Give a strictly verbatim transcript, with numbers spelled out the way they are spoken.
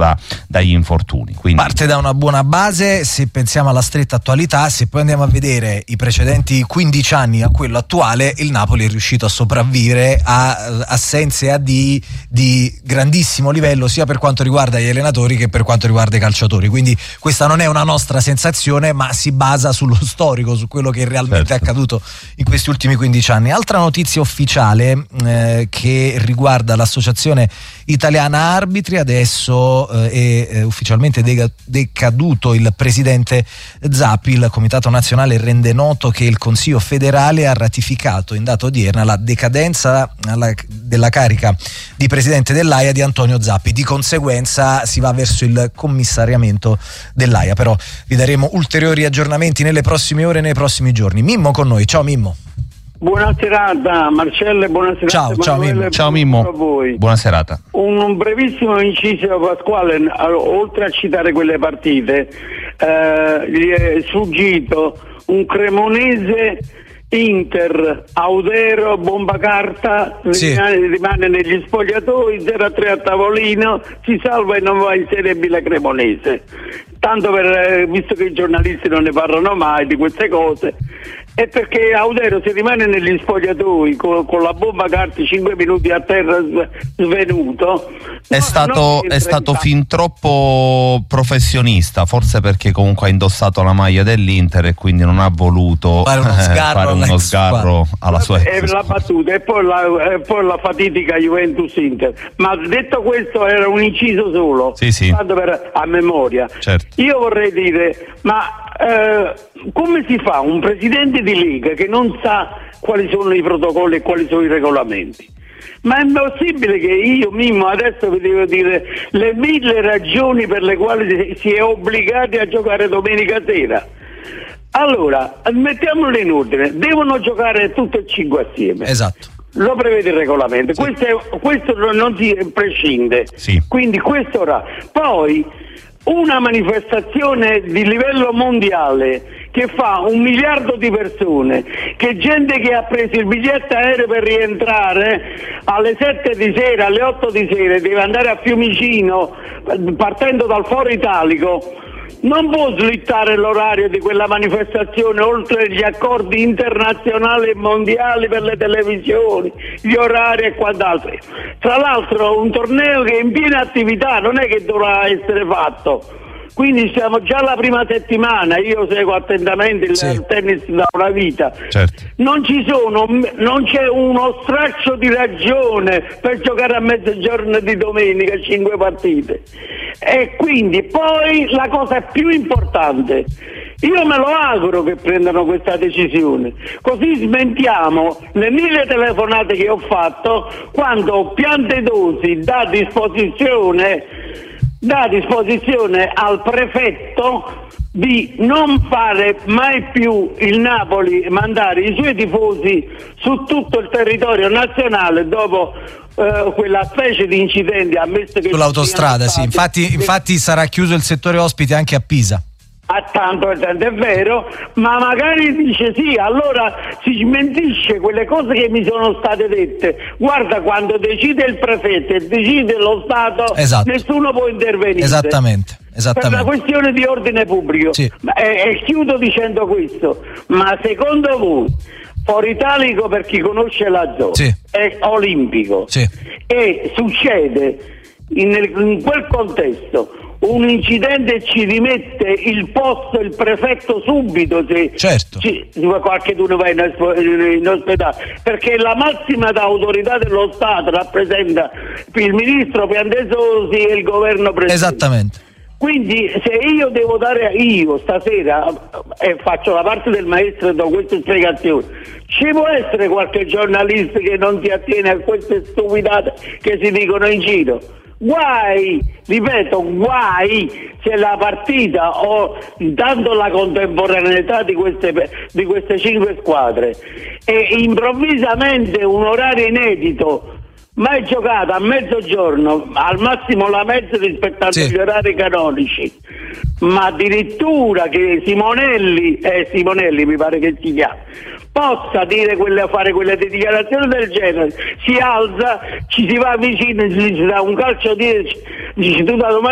da, dagli infortuni. Quindi parte da una buona base, se pensiamo alla stretta attualità. Se poi andiamo a vedere i precedenti quindici anni a quello attuale, il Napoli è riuscito a sopravvivere a assenze a di, di grandissimo livello, sia per quanto riguarda gli allenatori che per quanto riguarda i calciatori. Quindi questa non è una nostra sensazione, ma si basa sullo storico, su quello che realmente certo. è accaduto in questi ultimi quindici anni. Altra notizia ufficiale eh, che riguarda l'associazione italiana arbitri: adesso eh, è eh, ufficialmente de- decaduto il presidente Zappi. Il Comitato Nazionale rende noto che il Consiglio federale ha ratificato in data odierna la decadenza alla, della carica di presidente dell'A I A di Antonio Zappi. Di conseguenza si va verso il commissariamento dell'A I A, però vi daremo ulteriori aggiornamenti nelle prossime ore e nei prossimi giorni. Mimmo con noi, ciao Mimmo. Buona serata Marcello e buona serata ciao, ciao Mimmo. Ciao Mimmo, a voi. Buona serata. Un brevissimo inciso Pasquale, oltre a citare quelle partite, eh, gli è sfuggito un cremonese Inter, Audero, bomba carta, sì. rimane, rimane negli spogliatoi, zero a tre a tavolino, si salva e non va in Serie B la Cremonese. Tanto per, visto che i giornalisti non ne parlano mai di queste cose, è perché Audero, se rimane negli spogliatoi con, con la bomba carta cinque minuti a terra svenuto, è no, stato, è stato fin troppo professionista, forse perché comunque ha indossato la maglia dell'Inter e quindi non ha voluto fare uno sgarro, fare uno sgarro alla sua ex e la battuta e poi la, e poi la fatidica Juventus-Inter. Ma detto questo, era un inciso solo, sì, sì. tanto per, a memoria. Certo. Io vorrei dire, ma eh, come si fa un presidente di Lega che non sa quali sono i protocolli e quali sono i regolamenti? Ma è possibile che io Mimmo adesso vi devo dire le mille ragioni per le quali si è obbligati a giocare domenica sera? Allora, mettiamolo in ordine, devono giocare tutte e cinque assieme. Esatto. Lo prevede il regolamento, sì. questo, è, questo non si prescinde, sì. Quindi questo ora. Poi una manifestazione di livello mondiale che fa un miliardo di persone, che gente che ha preso il biglietto aereo per rientrare alle sette di sera, alle otto di sera, deve andare a Fiumicino partendo dal Foro Italico, non può slittare l'orario di quella manifestazione oltre gli accordi internazionali e mondiali per le televisioni, gli orari e quant'altro. Tra l'altro un torneo che è in piena attività, non è che dovrà essere fatto. Quindi siamo già alla prima settimana, io seguo attentamente il sì. tennis da una vita. Certo. Non ci sono, non c'è uno straccio di ragione per giocare a mezzogiorno di domenica cinque partite. E quindi poi la cosa più importante, io me lo auguro che prendano questa decisione, così smentiamo le mille telefonate che ho fatto quando Piantedosi dà a disposizione dà a disposizione al prefetto di non fare mai più il Napoli mandare i suoi tifosi su tutto il territorio nazionale dopo eh, quella specie di incidenti ammesso che sull'autostrada, sì, infatti, infatti sarà chiuso il settore ospiti anche a Pisa. Ah, tanto, tanto è vero, ma magari dice sì, allora si smentisce quelle cose che mi sono state dette. Guarda, quando decide il prefetto e decide lo Stato, esatto. nessuno può intervenire. Esattamente, esattamente. Per la questione di ordine pubblico. Sì. E, e chiudo dicendo questo, ma secondo voi Foro Italico, per chi conosce la zona, sì. è olimpico, sì. e succede in, in quel contesto un incidente ci rimette il posto il prefetto subito se certo. ci, qualcuno va in, in ospedale, perché la massima autorità dello Stato rappresenta il ministro Piantedosi e il governo presente. Esattamente. Quindi se io devo dare io stasera e eh, faccio la parte del maestro e do queste spiegazioni, ci può essere qualche giornalista che non si attiene a queste stupidate che si dicono in giro? Guai, ripeto, guai se la partita o dando la contemporaneità di queste, di queste cinque squadre e improvvisamente un orario inedito mai giocato a mezzogiorno, al massimo la mezza rispettando sì. gli orari canonici, ma addirittura che Simonelli eh, Simonelli mi pare che si chiama possa dire quelle, fare quelle dichiarazioni del genere, si alza, ci si va vicino, gli si dà un calcio dieci, dice tu da domani